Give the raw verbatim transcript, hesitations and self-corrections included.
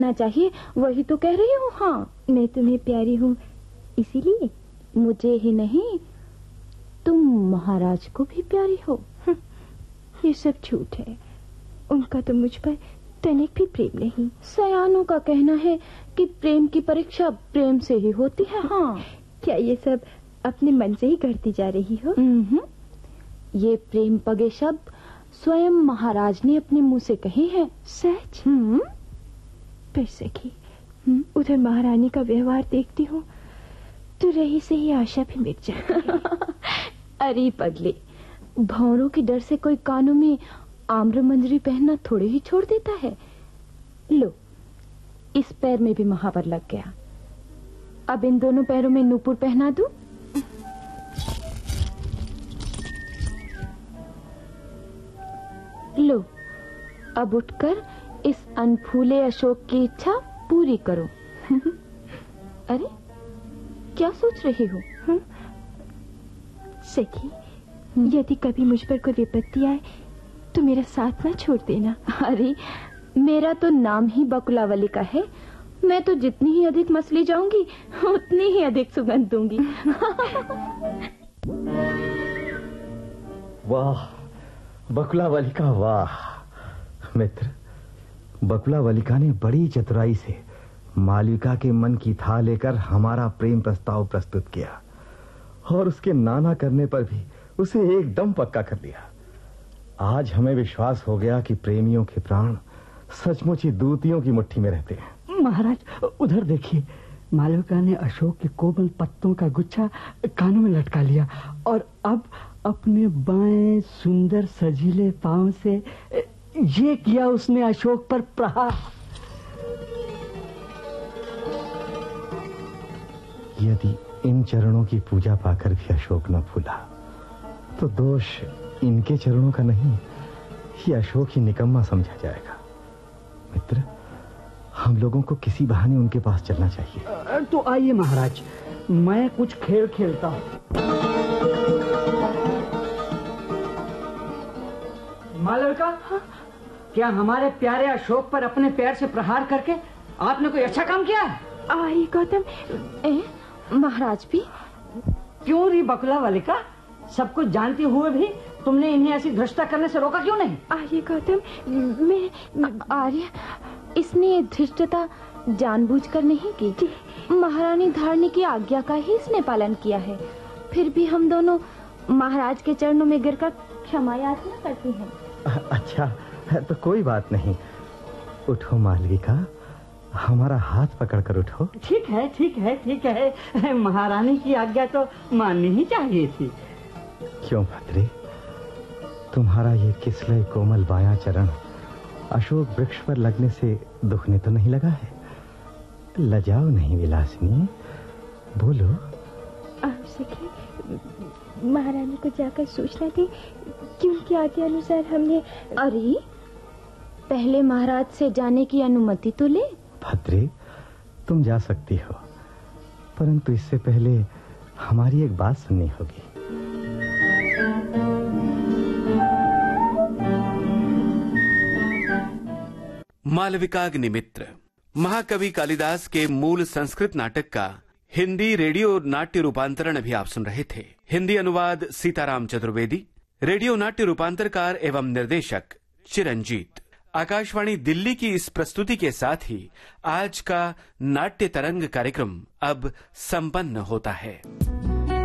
ना चाहिए, वही तो कह रही हूँ। हाँ, मैं तुम्हें प्यारी हूँ इसीलिए। मुझे ही नहीं, तुम महाराज को भी प्यारी हो। ये सब झूठ है, उनका तो मुझ पर तनिक भी प्रेम नहीं। सयानों का कहना है कि प्रेम की परीक्षा प्रेम से ही होती है। हाँ, क्या ये सब अपने मन से ही करती जा रही हो? ये प्रेम पगे शब्द स्वयं महाराज ने अपने मुंह से कहे हैं। सच? पर सखी, उधर महारानी का व्यवहार देखती हूँ तो रही से ही आशा भी मिट जाती है। अरे पगले, भौरों के डर से कोई कानों में आम्र मंजरी पहनना थोड़े ही छोड़ देता है। लो, इस पैर में भी महावर लग गया। अब इन दोनों पैरों में नूपुर पहना दूं? लो, अब उठकर इस अनफूले अशोक की इच्छा पूरी करो। अरे, क्या सोच रही हो? सखी, यदि कभी मुझ पर कोई विपत्ति आए तो मेरा साथ ना छोड़ देना। अरे, मेरा तो नाम ही बकुलावली का है। मैं तो जितनी ही अधिक मसली जाऊंगी उतनी ही अधिक सुगंध दूंगी। वाह बकुलावली का, वाह मित्र। बकुलावलिका ने बड़ी चतुराई से मालविका के मन की था लेकर हमारा प्रेम प्रस्ताव प्रस्तुत किया और उसके नाना करने पर भी उसे एकदम पक्का कर दिया। आज हमें विश्वास हो गया कि प्रेमियों के प्राण सचमुच ही दूतियों की मुट्ठी में रहते हैं। महाराज, उधर देखिए, मालविका ने अशोक के कोमल पत्तों का गुच्छा कानों में लटका लिया और अब अपने बाएं सुंदर सजीले पांव से ये किया उसने अशोक पर प्रहार। यदि इन चरणों की पूजा पाकर भी अशोक न फूला तो दोष इनके चरणों का नहीं, ये अशोक ही निकम्मा समझा जाएगा। मित्र, हम लोगों को किसी बहाने उनके पास चलना चाहिए। तो आइए महाराज, मैं कुछ खेल खेलता हूँ। मालविका, हाँ? क्या हमारे प्यारे अशोक पर अपने पैर से प्रहार करके आपने कोई अच्छा काम किया? आई गौतम। ए, महाराज भी? क्यों री बकुलावलिका, सब कुछ जानते हुए भी तुमने इन्हें ऐसी धृष्टता करने से रोका क्यों नहीं? आर्य गौतम, मैं आर्य, इसने धृष्टता जानबूझकर नहीं की। महारानी धारणी की आज्ञा का ही इसने पालन किया है। फिर भी हम दोनों महाराज के चरणों में गिरकर क्षमा याचना करती हैं। अच्छा, तो कोई बात नहीं। उठो मालविका, हमारा हाथ पकड़कर उठो। ठीक है, ठीक है, ठीक है। महारानी की आज्ञा तो माननी ही चाहिए थी। क्यों भद्रे, तुम्हारा ये किसले कोमल बायां चरण अशोक वृक्ष पर लगने से दुखने तो नहीं लगा है? लजाओ नहीं विलासिनी, बोलो। आप सखी, महारानी को जाकर सूचना दी कि उनकी आज्ञा अनुसार हमने। अरे, पहले महाराज से जाने की अनुमति तो ले। भद्रे, तुम जा सकती हो, परंतु इससे पहले हमारी एक बात सुननी होगी। मालविकाग्निमित्र महाकवि कालिदास के मूल संस्कृत नाटक का हिंदी रेडियो नाट्य रूपांतरण अभी आप सुन रहे थे। हिंदी अनुवाद सीताराम चतुर्वेदी, रेडियो नाट्य रूपांतरकार एवं निर्देशक चिरंजीत। आकाशवाणी दिल्ली की इस प्रस्तुति के साथ ही आज का नाट्य तरंग कार्यक्रम अब संपन्न होता है।